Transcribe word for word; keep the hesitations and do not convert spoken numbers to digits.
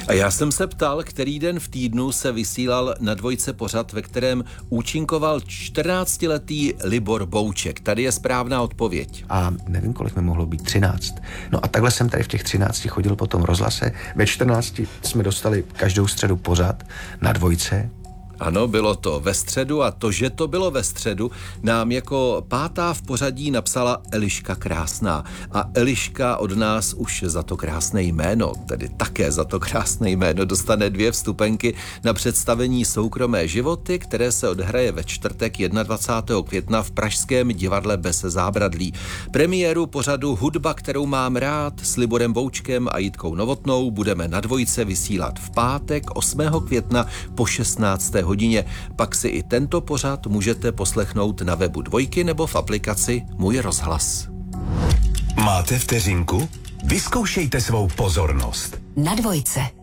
A já jsem se ptal, který den v týdnu se vysílal na Dvojce pořad, ve kterém účinkoval čtrnáctiletý Libor Bouček. Tady je správná odpověď. A nevím, kolik mi mohlo být, třináct. No a takhle jsem tady v těch třinácti chodil po tom rozhlase. Ve čtrnácti jsme dostali každou středu pořad na Dvojce. Ano, bylo to ve středu a to, že to bylo ve středu, nám jako pátá v pořadí napsala Eliška Krásná. A Eliška od nás už za to krásné jméno, tedy také za to krásné jméno, dostane dvě vstupenky na představení Soukromé životy, které se odhraje ve čtvrtek dvacátého prvního května v pražském divadle Bez zábradlí. Premiéru pořadu Hudba, kterou mám rád, s Liborem Boučkem a Jitkou Novotnou budeme na Dvojce vysílat v pátek osmého května po šestnácté hodině. Pak si i tento pořad můžete poslechnout na webu Dvojky nebo v aplikaci Můj rozhlas. Máte vteřinku? Vyzkoušejte svou pozornost. Na Dvojce.